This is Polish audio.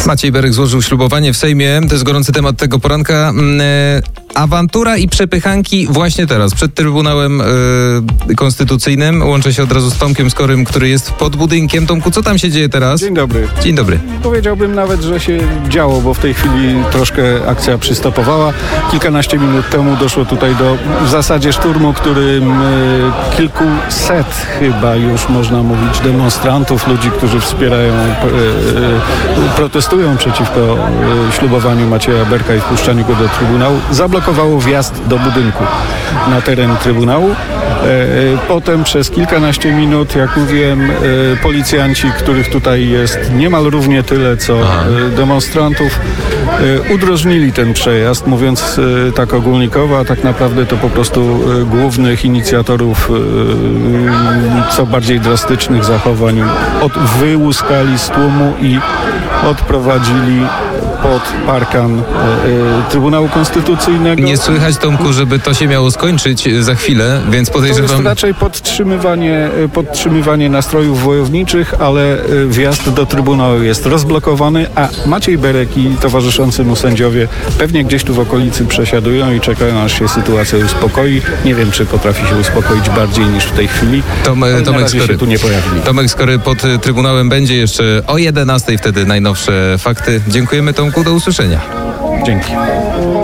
Maciej Berek złożył ślubowanie w Sejmie. To jest gorący temat tego poranka. Awantura i przepychanki właśnie teraz, przed Trybunałem Konstytucyjnym. Łączę się od razu z Tomkiem Skorym, który jest pod budynkiem. Tomku, co tam się dzieje teraz? Dzień dobry. Dzień dobry. Powiedziałbym nawet, że się działo, bo w tej chwili troszkę akcja przystopowała. Kilkanaście minut temu doszło tutaj do w zasadzie szturmu, którym kilkuset chyba już można mówić demonstrantów, ludzi, którzy wspierają, protestują przeciwko ślubowaniu Macieja Berka i wpuszczaniu go do Trybunału, zablokowało wjazd do budynku na teren Trybunału. Potem przez kilkanaście minut, jak mówiłem, policjanci, których tutaj jest niemal równie tyle, co demonstrantów, udrożnili ten przejazd, mówiąc tak ogólnikowo, a tak naprawdę to po prostu głównych inicjatorów co bardziej drastycznych zachowań wyłuskali z tłumu i odprowadzili pod parkan Trybunału Konstytucyjnego. Nie słychać, Tomku, żeby to się miało skończyć za chwilę, więc podejrzewam... To jest raczej podtrzymywanie nastrojów wojowniczych, ale wjazd do Trybunału jest rozblokowany, a Maciej Berek i towarzyszący mu sędziowie pewnie gdzieś tu w okolicy przesiadują i czekają, aż się sytuacja uspokoi. Nie wiem, czy potrafi się uspokoić bardziej niż w tej chwili. Tomek Skory się tu nie pojawili. Tomek Skory pod Trybunałem będzie jeszcze o 11:00, wtedy najnowsze fakty. Dziękujemy, Tomku, do usłyszenia. Dzięki.